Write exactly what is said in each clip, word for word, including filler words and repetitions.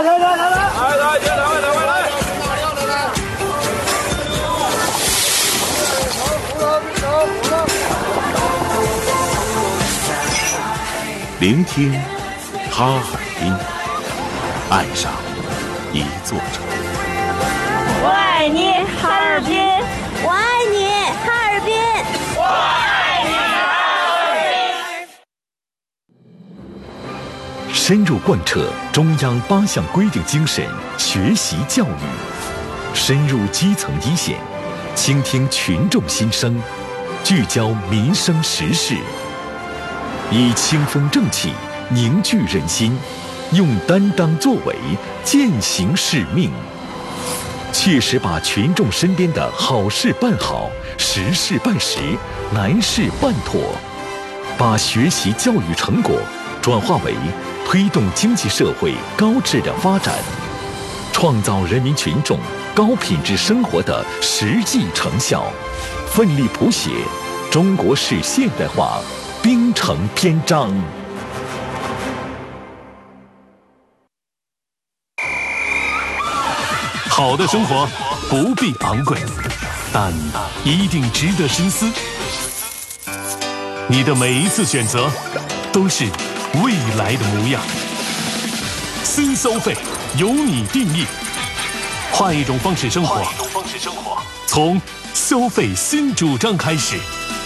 来来来来，来来来来来来， 聆听哈尔滨，爱上一座城。 我爱你，哈尔滨！ 我爱你，哈尔滨！ 我爱你，哈尔滨！深入贯彻中央八项规定精神，学习教育，深入基层一线，倾听群众心声，聚焦民生时事，以清风正气凝聚人心，用担当作为践行使命，切实把群众身边的好事办好，实事办实，难事办妥，把学习教育成果转化为推动经济社会高质量发展，创造人民群众高品质生活的实际成效，奋力谱写中国式现代化冰城篇章。 好的生活不必昂贵，但一定值得深思。你的每一次选择都是未来的模样。新消费由你定义，换一种方式生活，从消费新主张开始。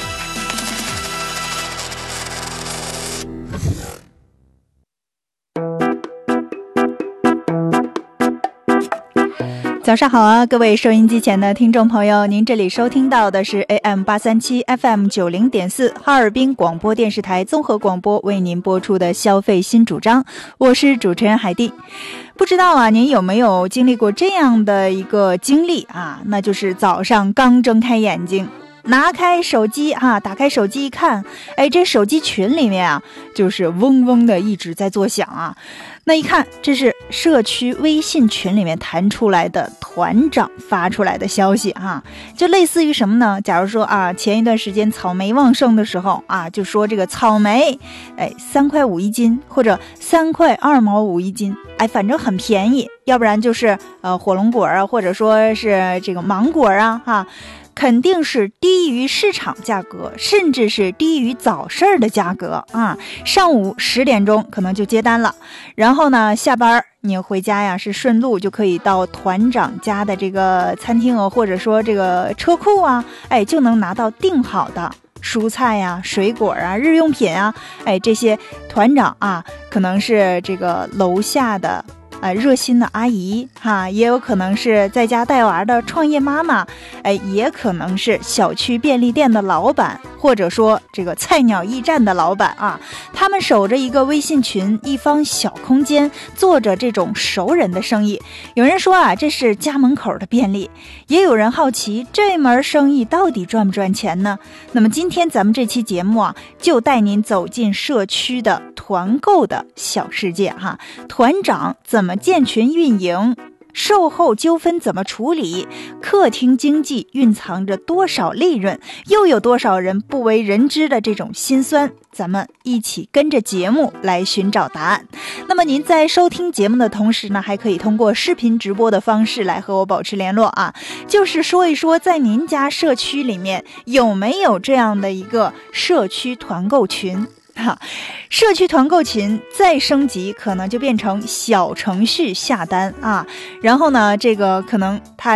早上好啊，各位收音机前的听众朋友，您这里收听到的是 A M 八三七 F M 九零点四 哈尔滨广播电视台综合广播为您播出的消费新主张，我是主持人海蒂。不知道啊，您有没有经历过这样的一个经历啊？那就是早上刚睁开眼睛，拿开手机啊，打开手机一看，哎，这手机群里面啊，就是嗡嗡的一直在作响啊。那一看，这是社区微信群里面弹出来的团长发出来的消息啊，就类似于什么呢？假如说啊，前一段时间草莓旺盛的时候啊，就说这个草莓，哎，三块五一斤，或者三块二毛五一斤，哎，反正很便宜。要不然就是呃火龙果啊，或者说是这个芒果啊，哈、啊。肯定是低于市场价格，甚至是低于早市的价格啊！上午十点钟可能就接单了，然后呢，下班你回家呀是顺路就可以到团长家的这个餐厅啊，或者说这个车库啊，哎，就能拿到订好的蔬菜呀、水果啊、日用品啊，哎，这些团长啊，可能是这个楼下的。呃，热心的阿姨哈，也有可能是在家带娃的创业妈妈，哎，也可能是小区便利店的老板，或者说这个菜鸟驿站的老板啊，他们守着一个微信群，一方小空间，做着这种熟人的生意。有人说啊，这是家门口的便利，也有人好奇这门生意到底赚不赚钱呢？那么今天咱们这期节目啊，就带您走进社区的团购的小世界哈，团长怎么怎么建群运营，售后纠纷怎么处理，客厅经济蕴藏着多少利润，又有多少人不为人知的这种辛酸，咱们一起跟着节目来寻找答案。那么您在收听节目的同时呢，还可以通过视频直播的方式来和我保持联络啊，就是说一说在您家社区里面有没有这样的一个社区团购群。哈，社区团购群再升级，可能就变成小程序下单啊。然后呢，这个可能它